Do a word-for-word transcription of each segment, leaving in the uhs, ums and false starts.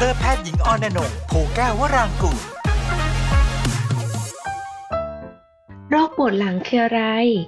รแพทย์หญิงออนอนงค์ โพแก้ววรางกูลโรคปวดหลังคืออะไร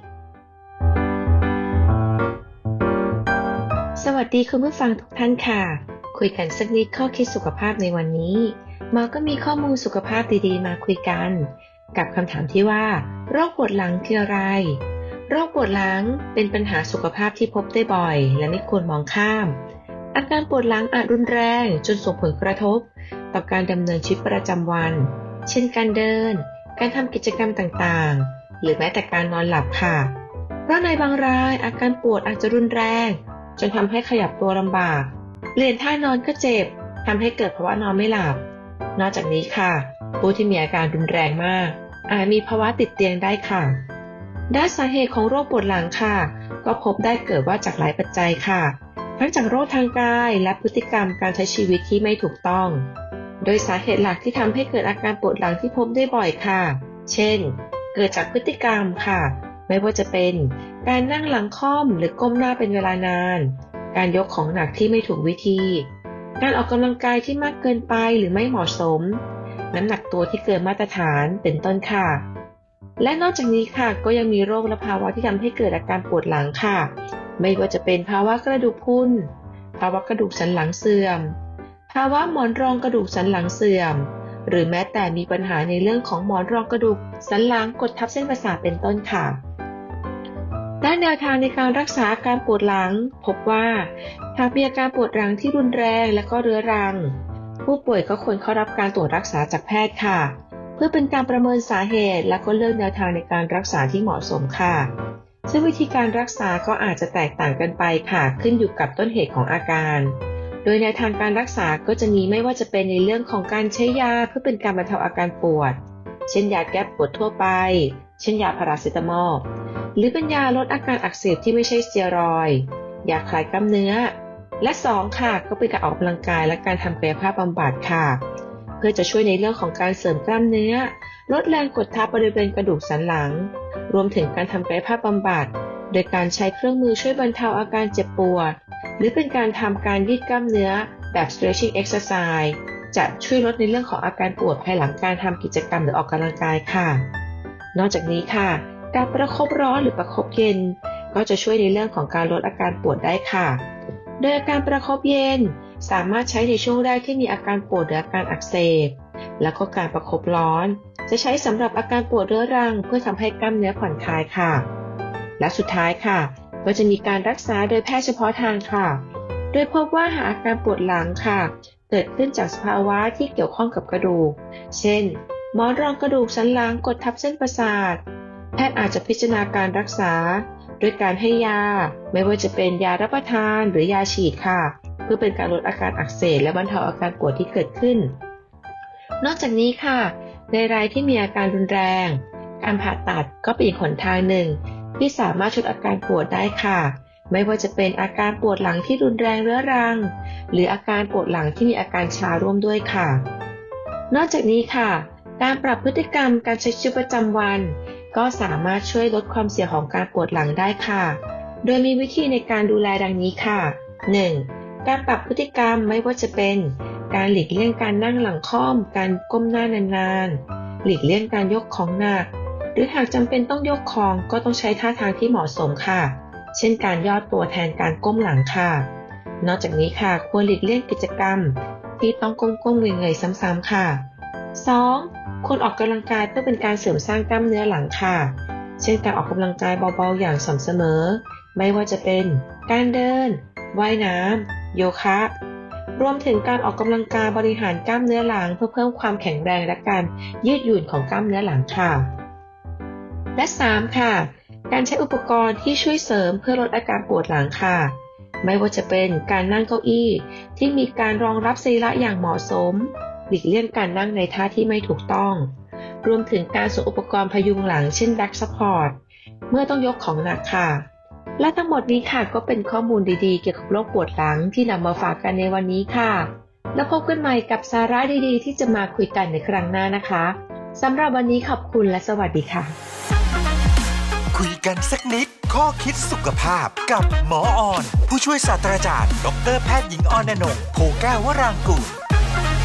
สวัสดีคุณผู้ฟังทุกท่านค่ะคุยกันสักนิดข้อคิดสุขภาพในวันนี้หมอก็มีข้อมูลสุขภาพดีๆมาคุยกันกับคำถามที่ว่าโรคปวดหลังคืออะไรโรคปวดหลังเป็นปัญหาสุขภาพที่พบได้บ่อยและไม่ควรมองข้ามอาการปวดหลังอาจรุนแรงจนส่งผลกระทบต่อการดำเนินชีวิตประจำวันเช่นการเดินการทำกิจกรรมต่างๆหรือแม้แต่การนอนหลับค่ะเพราะในบางรายอาการปวดอาจจะรุนแรงจนทำให้ขยับตัวลำบากเปลี่ยนท่านอนก็เจ็บทำให้เกิดภาวะนอนไม่หลับนอกจากนี้ค่ะผู้ที่มีอาการรุนแรงมากอาจมีภาวะติดเตียงได้ค่ะด้านสาเหตุของโรคปวดหลังค่ะก็พบได้เกิดว่าจากหลายปัจจัยค่ะทั้งจากโรคทางกายและพฤติกรรมการใช้ชีวิตที่ไม่ถูกต้องโดยสาเหตุหลักที่ทำให้เกิดอาการปวดหลังที่พบได้บ่อยค่ะเช่นเกิดจากพฤติกรรมค่ะไม่ว่าจะเป็นการนั่งหลังค่อมหรือก้มหน้าเป็นเวลานานการยกของหนักที่ไม่ถูกวิธีการออกกำลังกายที่มากเกินไปหรือไม่เหมาะสมน้ำหนักตัวที่เกินมาตรฐานเป็นต้นค่ะและนอกจากนี้ค่ะก็ยังมีโรคและภาวะที่ทำให้เกิดอาการปวดหลังค่ะไม่ว่าจะเป็นภาวะกระดูกพรุนภาวะกระดูกสันหลังเสื่อมภาวะหมอนรองกระดูกสันหลังเสื่อมหรือแม้แต่มีปัญหาในเรื่องของหมอนรองกระดูกสันหลังกดทับเส้นประสาทเป็นต้นค่ะด้านแนวทางในการรักษาอาการปวดหลังพบว่าหากมีอาการปวดหลังที่รุนแรงและก็เรื้อรังผู้ป่วยก็ควรเข้ารับการตรวจรักษาจากแพทย์ค่ะเพื่อเป็นการประเมินสาเหตุและก็เลือกแนวทางในการรักษาที่เหมาะสมค่ะซึ่งวิธีการรักษาก็อาจจะแตกต่างกันไปค่ะขึ้นอยู่กับต้นเหตุของอาการโดยแนวทางการรักษาก็จะมีไม่ว่าจะเป็นในเรื่องของการใช้ยาเพื่อเป็นการบรรเทาอาการปวดเช่นยาแก้ปวดทั่วไปเช่นยาพาราเซตามอลหรือเป็นยาลดอาการอักเสบที่ไม่ใช่สเตียรอยด์ยาคลายกล้ามเนื้อและสองค่ะก็เป็นการออกกำลังกายและการทำกายภาพบำบัดค่ะเพื่อจะช่วยในเรื่องของการเสริมกล้ามเนื้อลดแรงกดทับบริเวณกระดูกสันหลังรวมถึงการทำกายภาพบำบัดโดยการใช้เครื่องมือช่วยบรรเทาอาการเจ็บปวดหรือเป็นการทำการยืดกล้ามเนื้อแบบ stretching exercise จะช่วยลดในเรื่องของอาการปวดภายหลังการทำกิจกรรมหรือออกกำลังกายค่ะนอกจากนี้ค่ะการประคบร้อนหรือประคบเย็นก็จะช่วยในเรื่องของการลดอาการปวดได้ค่ะโดยอาการประคบเย็นสามารถใช้ในช่วงแรกที่มีอาการปวดหรืออาการอักเสบแล้วก็การประคบร้อนจะใช้สำหรับอาการปวดเรื้อรังเพื่อทำให้กล้ามเนื้อผ่อนคลายค่ะและสุดท้ายค่ะก็จะมีการรักษาโดยแพทย์เฉพาะทางค่ะโดยพบว่าหากอาการปวดหลังค่ะเกิดขึ้นจากสภาวะที่เกี่ยวข้องกับกระดูกเช่นหมอนรองกระดูกสันหลังกดทับเส้นประสาทแพทย์อาจจะพิจารณาการรักษาด้วยการให้ยาไม่ว่าจะเป็นยารับประทานหรือยาฉีดค่ะเพื่อเป็นการลดอาการอักเสบและบรรเทาอาการปวดที่เกิดขึ้นนอกจากนี้ค่ะในรายที่มีอาการรุนแรงการผ่าตัดก็เป็นอีกหนทางหนึ่งที่สามารถช่วยอาการปวดได้ค่ะไม่ว่าจะเป็นอาการปวดหลังที่รุนแรงเรื้อรังหรืออาการปวดหลังที่มีอาการชาร่วมด้วยค่ะนอกจากนี้ค่ะการปรับพฤติกรรมการใช้ชีวิตประจำวันก็สามารถช่วยลดความเสี่ยงของการปวดหลังได้ค่ะโดยมีวิธีในการดูแลดังนี้ค่ะ หนึ่ง. การปรับพฤติกรรมไม่ว่าจะเป็นการหลีกเลี่ยงการนั่งหลังค่อมการก้มหน้านานๆหลีกเลี่ยงการยกของหนักหรือหากจำเป็นต้องยกของก็ต้องใช้ท่าทางที่เหมาะสมค่ะเช่นการย่อตัวแทนการก้มหลังค่ะนอกจากนี้ค่ะควรหลีกเลี่ยงกิจกรรมที่ต้องก้มๆเงยๆซ้ำๆค่ะ สอง. ควรออกกำลังกายเพื่อเป็นการเสริมสร้างกล้ามเนื้อหลังค่ะเช่นการออกกำลังกายเบาๆอย่างสม่ำเสมอไม่ว่าจะเป็นการเดินว่ายน้ำโยคะรวมถึงการออกกำลังกายบริหารกล้ามเนื้อหลังเพื่อเพิ่มความแข็งแรงและการยืดหยุ่นของกล้ามเนื้อหลังค่ะและสามค่ะการใช้อุปกรณ์ที่ช่วยเสริมเพื่อลดอาการปวดหลังค่ะไม่ว่าจะเป็นการนั่งเก้าอี้ที่มีการรองรับสรีระอย่างเหมาะสมหลีกเลี่ยงการนั่งในท่าที่ไม่ถูกต้องรวมถึงการสวมอุปกรณ์พยุงหลังเช่น back support เมื่อต้องยกของหนักค่ะและทั้งหมดนี้ค่ะก็เป็นข้อมูลดีๆเกี่ยวกับโรคปวดหลังที่นำมาฝากกันในวันนี้ค่ะแล้วพบกันใหม่กับสาระดีๆที่จะมาคุยกันในครั้งหน้านะคะสำหรับวันนี้ขอบคุณและสวัสดีค่ะคุยกันสักนิดข้อคิดสุขภาพกับหมอออนผู้ช่วยศาสตราจารย์ดรแพทย์หญิงออนอนงค์ โพแก้ววรางกูล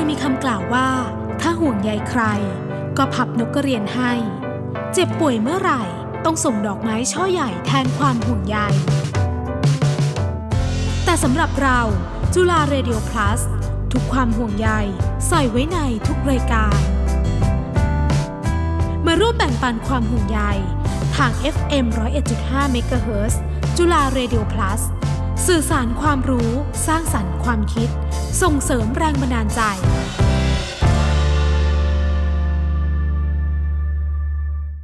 มีคำกล่าวว่าถ้าห่วงใยใครก็พับนกกระเรียนให้เจ็บป่วยเมื่อไหร่ต้องส่งดอกไม้ช่อใหญ่แทนความห่วงใยแต่สำหรับเราจุฬาเรดิโอ plus ทุกความห่วงใยใส่ไว้ในทุกรายการมาร่วมแบ่งปันความห่วงใยทาง เอฟ เอ็ม หนึ่งร้อยเอ็ดจุดห้า เมกะเฮิรตซ์จุฬาเรดิโอ plus สื่อสารความรู้สร้างสรรค์ความคิดส่งเสริมแรงบันดาลใจ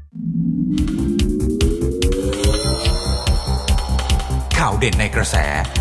ข่าวเด่นในกระแส